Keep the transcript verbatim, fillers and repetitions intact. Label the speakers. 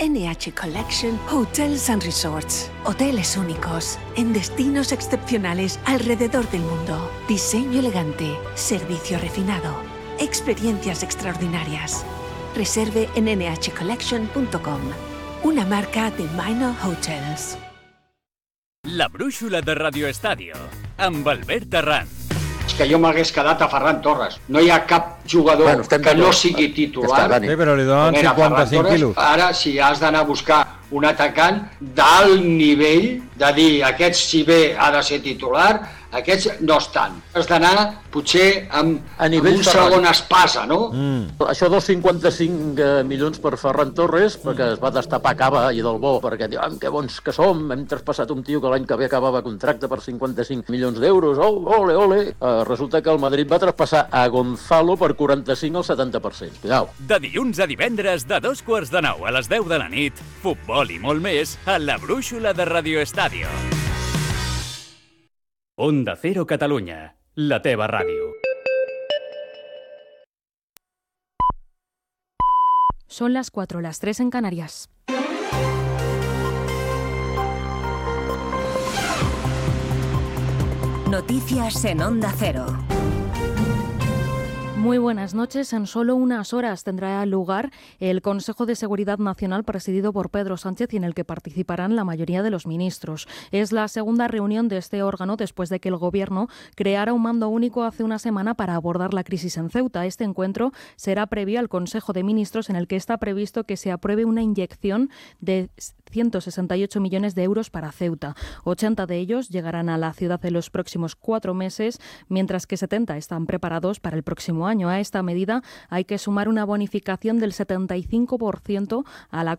Speaker 1: N H Collection Hotels and Resorts. Hoteles únicos, en destinos excepcionales alrededor del mundo. Diseño elegante, servicio refinado, experiencias extraordinarias. Reserve en ene hache collection punto com, una marca de Minor Hotels.
Speaker 2: La brúixola de Radio Estadio, amb Albert Arran.
Speaker 3: És que jo m'hagués quedat a Ferran Torres. No hi ha cap jugador bueno, que no sigui titular.
Speaker 4: Sí, però li donen cinquanta-cinc quilos.
Speaker 3: Ara, si has d'anar a buscar un atacant d'alt nivell, de dir, aquest si bé ha de ser titular, aquests no estan. Has d'anar, potser, amb, amb un segon espasa, no?
Speaker 5: Mm. Això dels cinquanta-cinc milions per Ferran Torres, perquè es va destapar Cava i del Bo, perquè diuen, que bons que som, hem traspassat un tio que l'any que ve acabava contracte per cinquanta-cinc milions d'euros, oh, ole, ole. Uh, resulta que el Madrid va traspassar a Gonzalo per quaranta-cinc al setanta per cent. Cuidao.
Speaker 2: De dilluns a divendres, de dos quarts de nou a les deu de la nit, futbol i molt més a la brúixola de Radio Estadio. Onda Cero Catalunya, la teva ràdio.
Speaker 6: Son las cuatro, las tres en Canarias.
Speaker 7: Noticias en Onda Cero.
Speaker 6: Muy buenas noches. En solo unas horas tendrá lugar el Consejo de Seguridad Nacional presidido por Pedro Sánchez y en el que participarán la mayoría de los ministros. Es la segunda reunión de este órgano después de que el Gobierno creara un mando único hace una semana para abordar la crisis en Ceuta. Este encuentro será previo al Consejo de Ministros en el que está previsto que se apruebe una inyección de ciento sesenta y ocho millones de euros para Ceuta. ochenta de ellos llegarán a la ciudad en los próximos cuatro meses, mientras que setenta están preparados para el próximo año. A esta medida hay que sumar una bonificación del setenta y cinco por ciento a la